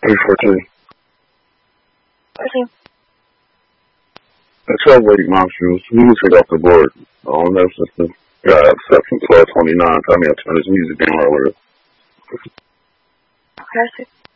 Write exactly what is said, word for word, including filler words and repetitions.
three fourteen. fourteen. The twelve weight mom shoes, we can take off the board. Um, that's just the guy set from twelve twenty-nine. I mean, I turn his music down earlier. Okay.